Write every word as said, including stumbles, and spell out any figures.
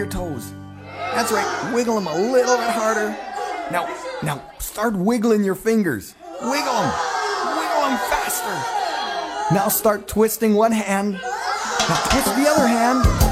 your toes. That's right, wiggle them a little bit harder. Now, now start wiggling your fingers. Wiggle them, wiggle them faster. Now start twisting one hand. Now twist the other hand.